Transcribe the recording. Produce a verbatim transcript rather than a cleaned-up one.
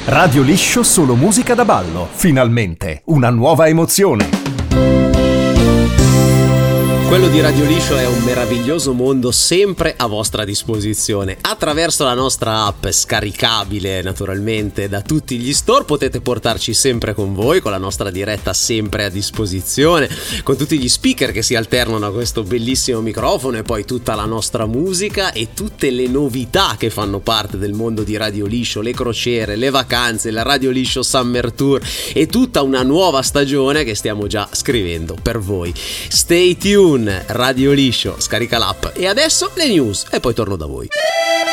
Radio Liscio, solo musica da ballo. Finalmente, una nuova emozione. Quello di Radio Liscio è un meraviglioso mondo sempre a vostra disposizione. Attraverso la nostra app, scaricabile naturalmente da tutti gli store, potete portarci sempre con voi, con la nostra diretta sempre a disposizione, con tutti gli speaker che si alternano a questo bellissimo microfono e poi tutta la nostra musica e tutte le novità che fanno parte del mondo di Radio Liscio, le crociere, le vacanze, la Radio Liscio Summer Tour e tutta una nuova stagione che stiamo già scrivendo per voi. Stay tuned! Radio Liscio, scarica l'app. E adesso le news e poi torno da voi.